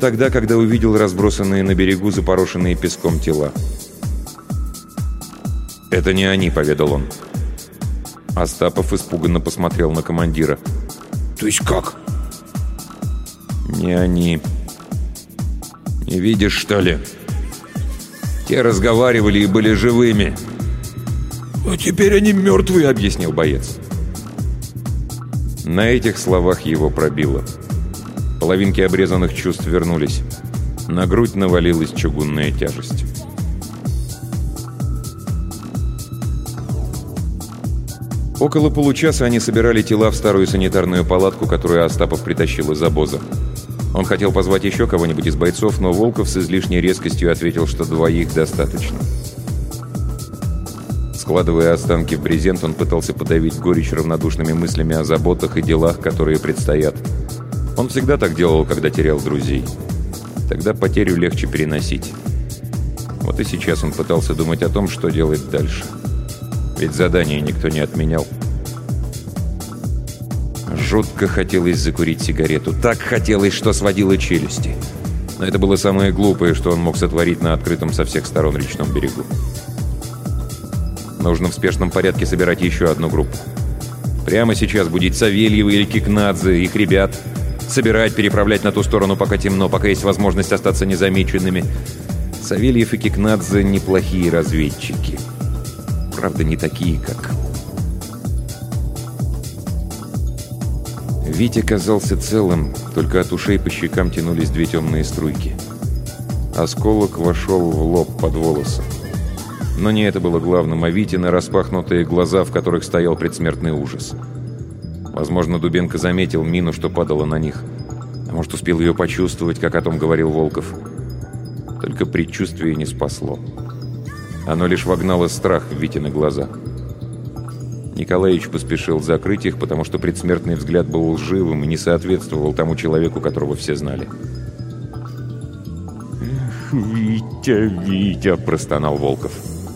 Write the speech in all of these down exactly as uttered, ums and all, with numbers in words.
тогда, когда увидел разбросанные на берегу запорошенные песком тела. «Это не они», — поведал он. Остапов испуганно посмотрел на командира. «То есть как?» «Не они. Не видишь, что ли? Те разговаривали и были живыми». «А теперь они мертвые», — объяснил боец. На этих словах его пробило. Половинки обрезанных чувств вернулись. На грудь навалилась чугунная тяжесть. Около получаса они собирали тела в старую санитарную палатку, которую Остапов притащил из обоза. Он хотел позвать еще кого-нибудь из бойцов, но Волков с излишней резкостью ответил, что двоих достаточно. Складывая останки в брезент, он пытался подавить горечь равнодушными мыслями о заботах и делах, которые предстоят. Он всегда так делал, когда терял друзей. Тогда потерю легче переносить. Вот и сейчас он пытался думать о том, что делать дальше. Ведь задание никто не отменял. Жутко хотелось закурить сигарету. Так хотелось, что сводило челюсти. Но это было самое глупое, что он мог сотворить на открытом со всех сторон речном берегу. Нужно в спешном порядке собирать еще одну группу. Прямо сейчас будить Савельева или Кикнадзе, их ребят. Собирать, переправлять на ту сторону, пока темно, пока есть возможность остаться незамеченными. Савельев и Кикнадзе неплохие разведчики. Правда, не такие, как... Витя казался целым, только от ушей по щекам тянулись две темные струйки. Осколок вошел в лоб под волосы. Но не это было главным, а Витины распахнутые глаза, в которых стоял предсмертный ужас. Возможно, Дубенко заметил мину, что падала на них. А может, успел ее почувствовать, как о том говорил Волков. Только предчувствие не спасло. Оно лишь вогнало страх в Витины глаза. Николаевич поспешил закрыть их, потому что предсмертный взгляд был лживым и не соответствовал тому человеку, которого все знали. «Витя, Витя!» – простонал Волков.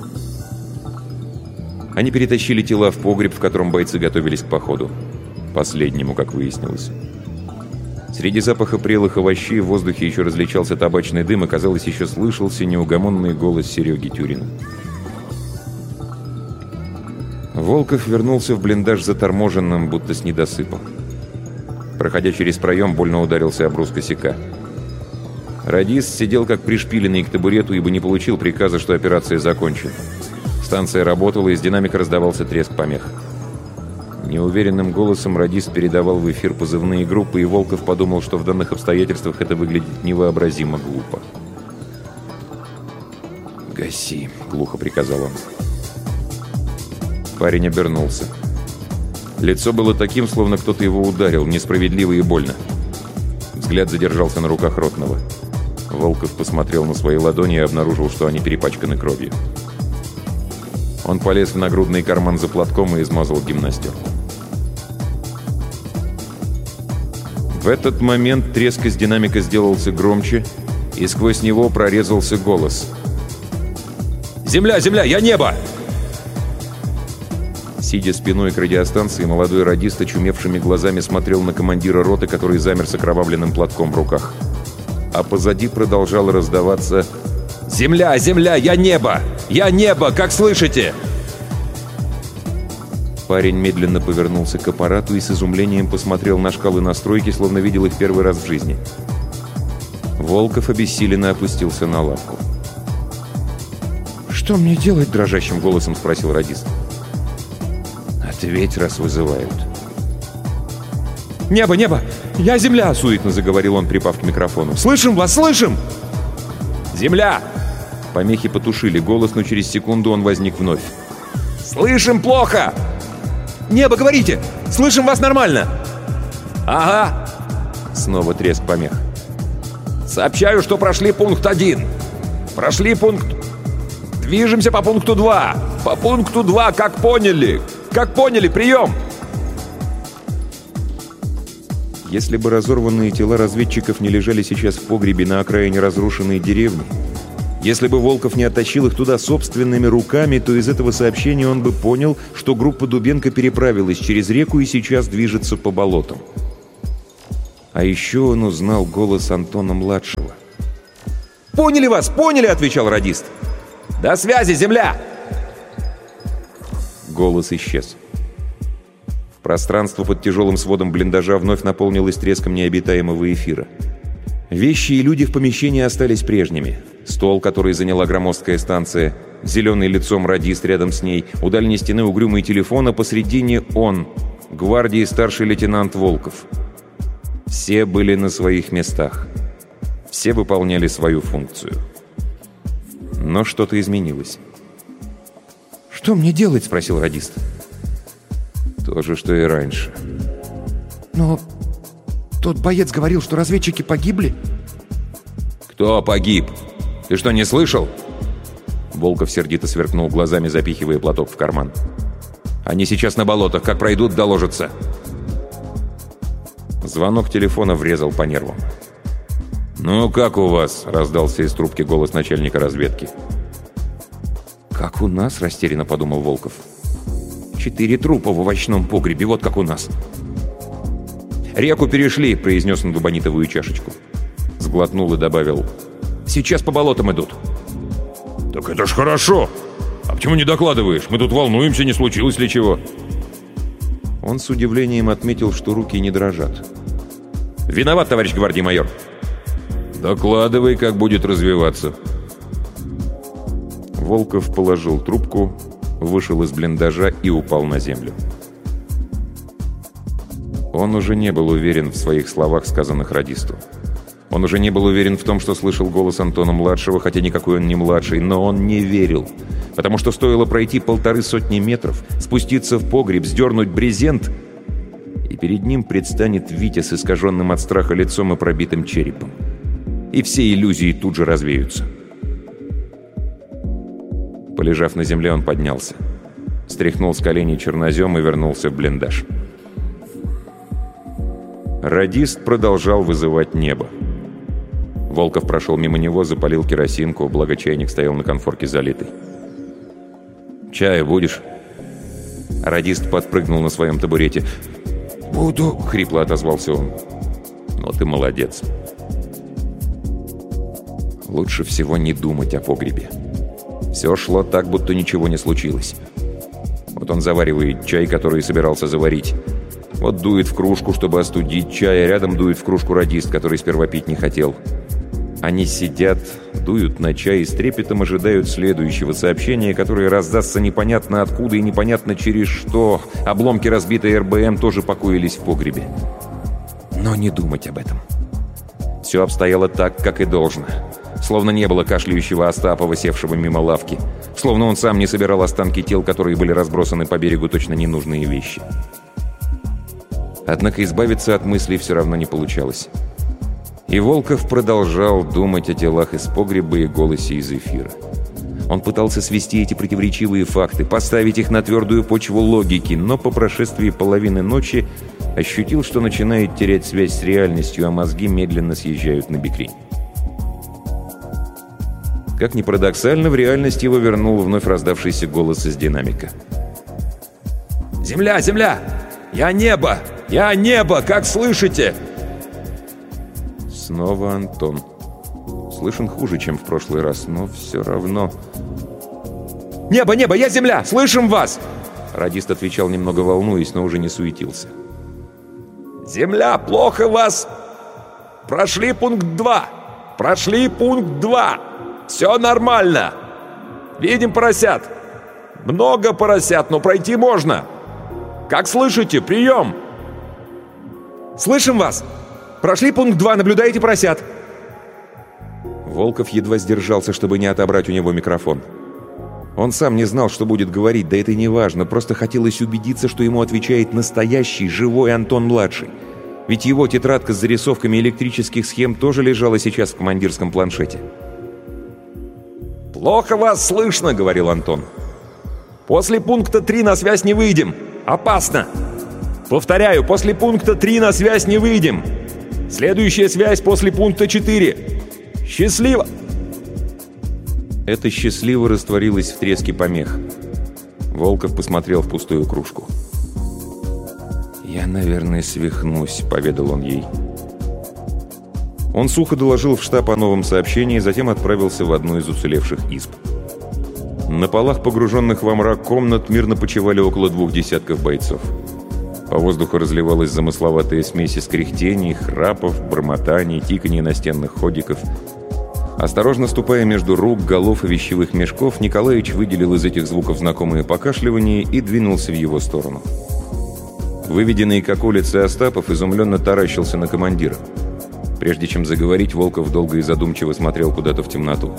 Они перетащили тела в погреб, в котором бойцы готовились к походу. Последнему, как выяснилось. Среди запаха прелых овощей в воздухе еще различался табачный дым, и, казалось, еще слышался неугомонный голос Сереги Тюрина. Волков вернулся в блиндаж заторможенным, будто с недосыпом. Проходя через проем, больно ударился об брус косяка. Радист сидел как пришпиленный к табурету, ибо не получил приказа, что операция закончена. Станция работала, из динамика раздавался треск помех. Неуверенным голосом радист передавал в эфир позывные группы, и Волков подумал, что в данных обстоятельствах это выглядит невообразимо глупо. «Гаси», — глухо приказал он. Парень обернулся. Лицо было таким, словно кто-то его ударил, несправедливо и больно. Взгляд задержался на руках Ротного. Волков посмотрел на свои ладони и обнаружил, что они перепачканы кровью. Он полез в нагрудный карман за платком и измазал гимнастерку. В этот момент треск из динамика сделался громче, и сквозь него прорезался голос. «Земля, земля, я небо!» Сидя спиной к радиостанции, молодой радист очумевшими глазами смотрел на командира роты, который замер с окровавленным платком в руках. А позади продолжало раздаваться: «Земля, земля, я небо! Я небо, как слышите?» Парень медленно повернулся к аппарату и с изумлением посмотрел на шкалы настройки, словно видел их первый раз в жизни. Волков обессиленно опустился на лавку. «Что мне делать?» – дрожащим голосом спросил радист. «Ответь, раз вызывают». «Небо, небо! Я земля!» – суетно заговорил он, припав к микрофону. «Слышим вас, слышим!» «Земля!» Помехи потушили голос, но через секунду он возник вновь. «Слышим плохо!» «Небо, говорите! Слышим вас нормально!» «Ага!» Снова треск помех. «Сообщаю, что прошли пункт один. Прошли пункт... Движемся по пункту два. По пункту два, как поняли! Как поняли, прием!» Если бы разорванные тела разведчиков не лежали сейчас в погребе на окраине разрушенной деревни, если бы Волков не оттащил их туда собственными руками, то из этого сообщения он бы понял, что группа Дубенко переправилась через реку и сейчас движется по болотам. А еще он узнал голос Антона-младшего. «Поняли вас, поняли!» — отвечал радист. «До связи, земля!» Голос исчез. Пространство под тяжелым сводом блиндажа вновь наполнилось треском необитаемого эфира. Вещи и люди в помещении остались прежними. Стол, который заняла громоздкая станция, зеленый лицом радист рядом с ней, у дальней стены угрюмый телефон, а посредине он, гвардии старший лейтенант Волков. Все были на своих местах. Все выполняли свою функцию. Но что-то изменилось. «Что мне делать?» — спросил радист. То же, что и раньше. «Но тот боец говорил, что разведчики погибли». «Кто погиб? Ты что, не слышал?» Волков сердито сверкнул глазами, запихивая платок в карман. «Они сейчас на болотах. Как пройдут, доложатся». Звонок телефона врезал по нервам. «Ну, как у вас?» — раздался из трубки голос начальника разведки. «Как у нас?» — растерянно подумал Волков. «Четыре трупа в овощном погребе, вот как у нас». «Реку перешли», — произнес он в эбонитовую чашечку. Сглотнул и добавил: «Сейчас по болотам идут». Так это ж хорошо. А почему не докладываешь? Мы тут волнуемся, не случилось ли чего. Он с удивлением отметил, что руки не дрожат. «Виноват, товарищ гвардии майор». «Докладывай, как будет развиваться». Волков положил трубку, вышел из блиндажа и упал на землю. Он уже не был уверен в своих словах, сказанных радисту. Он уже не был уверен в том, что слышал голос Антона-младшего, хотя никакой он не младший, но он не верил. Потому что стоило пройти полторы сотни метров, спуститься в погреб, сдернуть брезент, и перед ним предстанет Витя с искаженным от страха лицом и пробитым черепом. И все иллюзии тут же развеются. Полежав на земле, он поднялся. Стряхнул с коленей чернозем и вернулся в блиндаж. Радист продолжал вызывать небо. Волков прошел мимо него, запалил керосинку, благо чайник стоял на конфорке залитый. «Чая будешь?» Радист подпрыгнул на своем табурете. «Буду», — хрипло отозвался он. «Ну ты молодец». Лучше всего не думать о погребе. Все шло так, будто ничего не случилось. Вот он заваривает чай, который собирался заварить. Вот дует в кружку, чтобы остудить чай, а рядом дует в кружку радист, который сперва пить не хотел. Они сидят, дуют на чай и с трепетом ожидают следующего сообщения, которое раздастся непонятно откуда и непонятно через что. Обломки разбитой эр бэ эм тоже покоились в погребе. Но не думать об этом. Все обстояло так, как и должно. Словно не было кашляющего Остапова, севшего мимо лавки. Словно он сам не собирал останки тел, которые были разбросаны по берегу точно ненужные вещи. Однако избавиться от мыслей все равно не получалось. И Волков продолжал думать о телах из погреба и голосе из эфира. Он пытался свести эти противоречивые факты, поставить их на твердую почву логики, но по прошествии половины ночи ощутил, что начинает терять связь с реальностью, а мозги медленно съезжают на бекрень. Как ни парадоксально, в реальность его вернул вновь раздавшийся голос из динамика. «Земля, земля! Я небо! Я небо! Как слышите?» Снова Антон. Слышен хуже, чем в прошлый раз, но все равно... «Небо, небо! Я земля! Слышим вас!» Радист отвечал, немного волнуясь, но уже не суетился. «Земля, плохо вас! Прошли пункт два! Прошли пункт два! Все нормально! Видим поросят! Много поросят, но пройти можно! Как слышите? Прием!» «Слышим вас! Прошли пункт два, наблюдаете поросят!» Волков едва сдержался, чтобы не отобрать у него микрофон. Он сам не знал, что будет говорить, да это не важно, просто хотелось убедиться, что ему отвечает настоящий, живой Антон-младший. Ведь его тетрадка с зарисовками электрических схем тоже лежала сейчас в командирском планшете. «Плохо вас слышно», — говорил Антон. «После пункта три на связь не выйдем. Опасно. Повторяю, после пункта три на связь не выйдем. Следующая связь после пункта четыре. Счастливо!» Это счастливо растворилось в треске помех. Волков посмотрел в пустую кружку. «Я, наверное, свихнусь», — поведал он ей. Он сухо доложил в штаб о новом сообщении, затем отправился в одну из уцелевших изб. На полах, погруженных во мрак комнат, мирно почивали около двух десятков бойцов. По воздуху разливалась замысловатая смесь из кряхтений, храпов, бормотаний, тиканий настенных ходиков. Осторожно ступая между рук, голов и вещевых мешков, Николаич выделил из этих звуков знакомые покашливания и двинулся в его сторону. Выведенный как улицы Остапов изумленно таращился на командира. Прежде чем заговорить, Волков долго и задумчиво смотрел куда-то в темноту.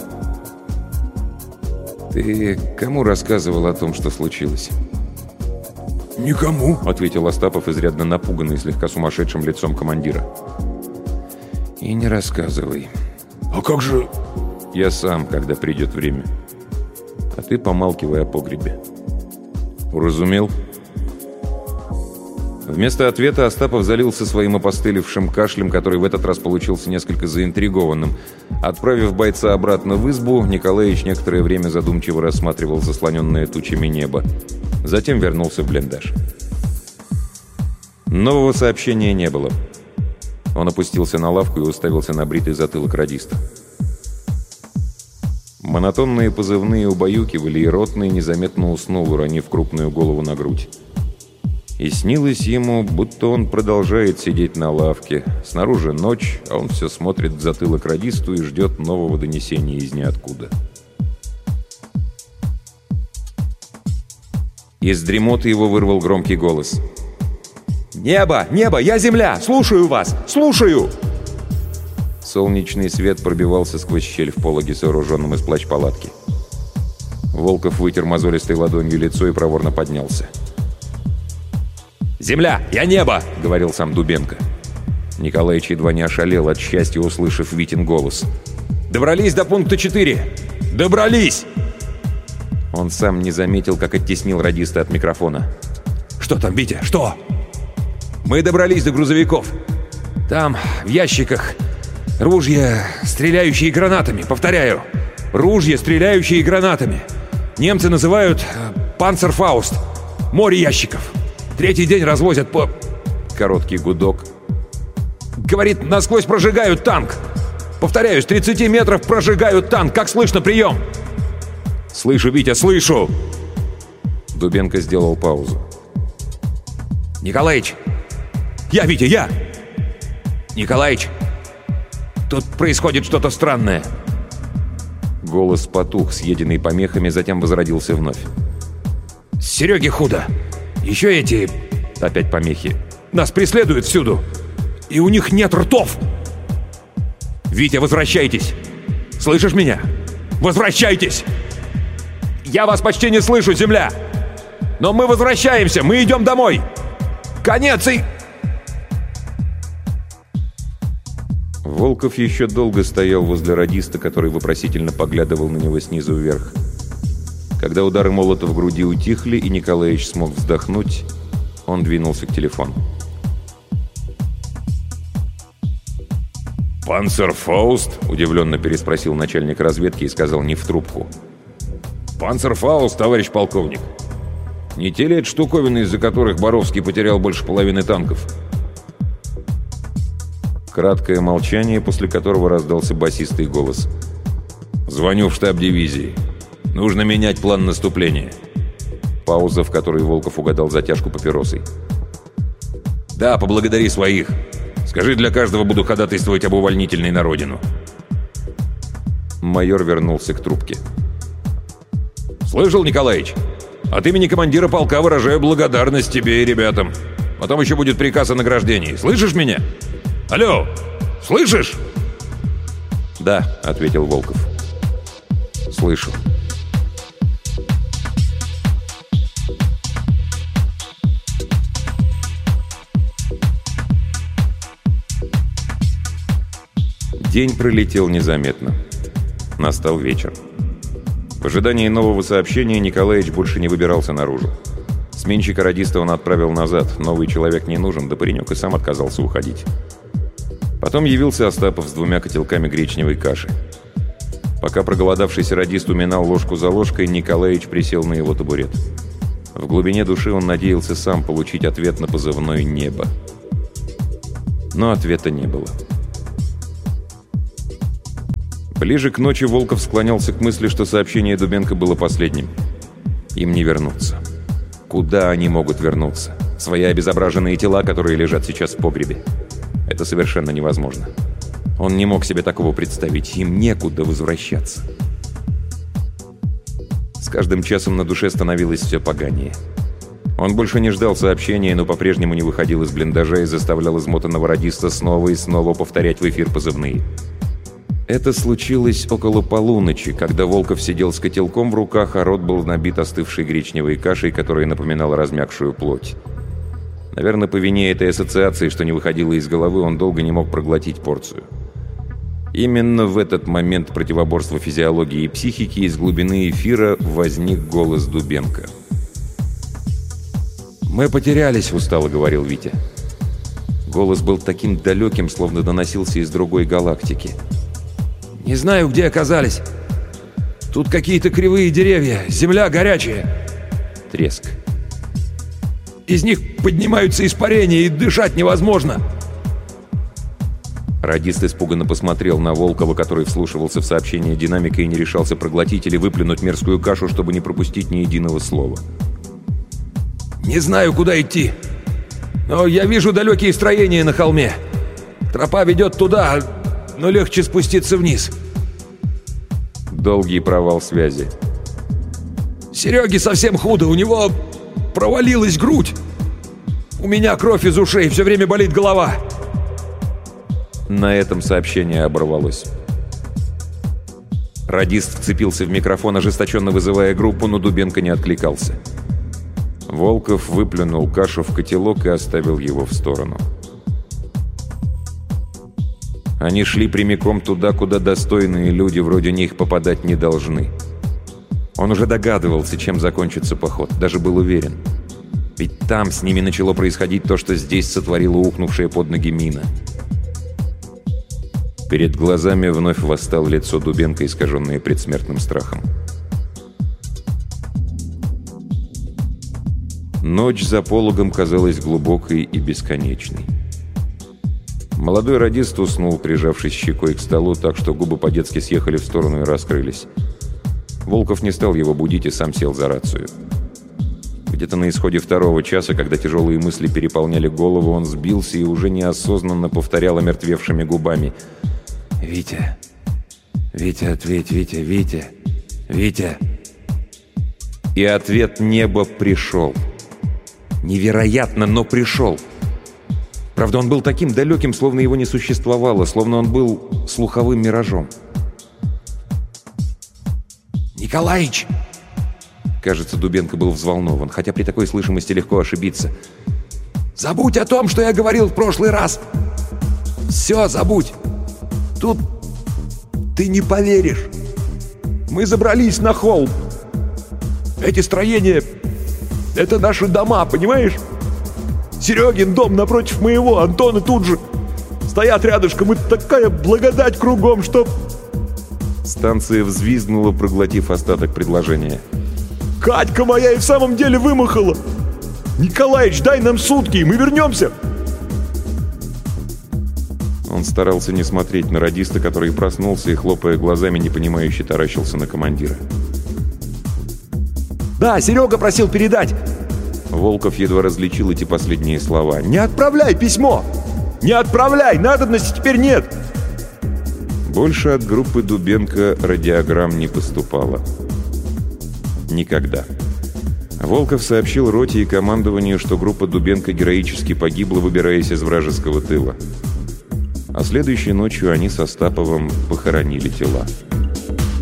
«Ты кому рассказывал о том, что случилось?» «Никому», — ответил Остапов, изрядно напуганный слегка сумасшедшим лицом командира. «И не рассказывай. «А как же...» «Я сам, когда придет время. А ты помалкивай о погребе. Уразумел?» Вместо ответа Остапов залился своим опостылевшим кашлем, который в этот раз получился несколько заинтригованным. Отправив бойца обратно в избу, Николаич некоторое время задумчиво рассматривал заслоненное тучами небо. Затем вернулся в блиндаж. Нового сообщения не было. Он опустился на лавку и уставился на бритый затылок радиста. Монотонные позывные убаюкивали, и ротный незаметно уснул, уронив крупную голову на грудь. И снилось ему, будто он продолжает сидеть на лавке. Снаружи ночь, а он все смотрит в затылок радисту и ждет нового донесения из ниоткуда. Из дремоты его вырвал громкий голос. «Небо! Небо! Я земля! Слушаю вас! Слушаю!» Солнечный свет пробивался сквозь щель в пологе, сооруженном из плащ-палатки. Волков вытер мозолистой ладонью лицо и проворно поднялся. «Земля! Я небо!» — говорил сам Дубенко. Николаич едва не ошалел от счастья, услышав Витин голос. «Добрались до пункта четыре! Добрались!» Он сам не заметил, как оттеснил радиста от микрофона. «Что там, Витя? Что?» «Мы добрались до грузовиков. Там, в ящиках, ружья, стреляющие гранатами. Повторяю, ружья, стреляющие гранатами. Немцы называют «Панцерфауст». Море ящиков. Третий день развозят по...» Короткий гудок. «Говорит, насквозь прожигают танк. Повторяю, с тридцати метров прожигают танк. Как слышно, прием!» «Слышу, Витя, слышу!» Дубенко сделал паузу. «Николаич! Я, Витя, я! Николаич! Тут происходит что-то странное!» Голос потух, съеденный помехами, затем возродился вновь. «Сереге худо! Еще эти...» Опять помехи. «Нас преследуют всюду! И у них нет ртов!» «Витя, возвращайтесь! Слышишь меня? Возвращайтесь! Я вас почти не слышу, земля! Но мы возвращаемся! Мы идем домой! Конец и...» Волков еще долго стоял возле радиста, который вопросительно поглядывал на него снизу вверх. Когда удары молота в груди утихли, и Николаич смог вздохнуть, он двинулся к телефону. «Панцерфауст?» — удивленно переспросил начальник разведки и сказал не в трубку. «Панцерфауст, товарищ полковник. Не те ли это штуковины, из-за которых Боровский потерял больше половины танков?» Краткое молчание, после которого раздался басистый голос. «Звоню в штаб дивизии. Нужно менять план наступления». Пауза, в которой Волков угадал затяжку папиросой. «Да, поблагодари своих. Скажи, для каждого буду ходатайствовать об увольнительной на родину». Майор вернулся к трубке. «Слышал, Николаич? От имени командира полка выражаю благодарность тебе и ребятам. Потом еще будет приказ о награждении. Слышишь меня? Алло, слышишь?» «Да», — ответил Волков. «Слышу». День пролетел незаметно. Настал вечер. В ожидании нового сообщения Николаич больше не выбирался наружу. Сменщика радиста он отправил назад. Новый человек не нужен, да паренек и сам отказался уходить. Потом явился Остапов с двумя котелками гречневой каши. Пока проголодавшийся радист уминал ложку за ложкой, Николаич присел на его табурет. В глубине души он надеялся сам получить ответ на позывной «Небо». Но ответа не было. Ближе к ночи Волков склонялся к мысли, что сообщение Дубенко было последним. Им не вернуться. Куда они могут вернуться? В свои обезображенные тела, которые лежат сейчас в погребе. Это совершенно невозможно. Он не мог себе такого представить. Им некуда возвращаться. С каждым часом на душе становилось все поганее. Он больше не ждал сообщения, но по-прежнему не выходил из блиндажа и заставлял измотанного радиста снова и снова повторять в эфир позывные. Это случилось около полуночи, когда Волков сидел с котелком в руках, а рот был набит остывшей гречневой кашей, которая напоминала размякшую плоть. Наверное, по вине этой ассоциации, что не выходило из головы, он долго не мог проглотить порцию. Именно в этот момент противоборства физиологии и психики из глубины эфира возник голос Дубенко. «Мы потерялись», — устало говорил Витя. Голос был таким далеким, словно доносился из другой галактики. «Не знаю, где оказались. Тут какие-то кривые деревья, земля горячая». Треск. «Из них поднимаются испарения, и дышать невозможно». Радист испуганно посмотрел на Волкова, который вслушивался в сообщение динамика и не решался проглотить или выплюнуть мерзкую кашу, чтобы не пропустить ни единого слова. «Не знаю, куда идти, но я вижу далекие строения на холме. Тропа ведет туда, но легче спуститься вниз». Долгий провал связи. «Сереге совсем худо, у него провалилась грудь. У меня кровь из ушей, все время болит голова». На этом сообщение оборвалось. Радист вцепился в микрофон, ожесточенно вызывая группу, но Дубенко не откликался. Волков выплюнул кашу в котелок и оставил его в сторону. Они шли прямиком туда, куда достойные люди вроде них попадать не должны. Он уже догадывался, чем закончится поход, даже был уверен. Ведь там с ними начало происходить то, что здесь сотворила ухнувшая под ноги мина. Перед глазами вновь восстало лицо Дубенко, искаженное предсмертным страхом. Ночь за пологом казалась глубокой и бесконечной. Молодой радист уснул, прижавшись щекой к столу, так что губы по-детски съехали в сторону и раскрылись. Волков не стал его будить и сам сел за рацию. Где-то на исходе второго часа, когда тяжелые мысли переполняли голову, он сбился и уже неосознанно повторял омертвевшими губами: «Витя! Витя, ответь! Витя! Витя! Витя!» И ответ неба пришел. Невероятно, но пришел. Правда, он был таким далеким, словно его не существовало, словно он был слуховым миражом. «Николаич!» Кажется, Дубенко был взволнован, хотя при такой слышимости легко ошибиться. «Забудь о том, что я говорил в прошлый раз! Все забудь! Тут ты не поверишь! Мы забрались на холм! Эти строения — это наши дома, понимаешь? Серегин дом напротив моего, Антона тут же. Стоят рядышком, и такая благодать кругом, что...» Станция взвизгнула, проглотив остаток предложения. «Катька моя и в самом деле вымахала! Николаич, дай нам сутки, и мы вернемся!» Он старался не смотреть на радиста, который проснулся и, хлопая глазами, непонимающе таращился на командира. «Да, Серега просил передать!» Волков едва различил эти последние слова. «Не отправляй письмо! Не отправляй! Надобности теперь нет!» Больше от группы Дубенко радиограмм не поступало. Никогда. Волков сообщил роте и командованию, что группа Дубенко героически погибла, выбираясь из вражеского тыла. А следующей ночью они со Стаповым похоронили тела.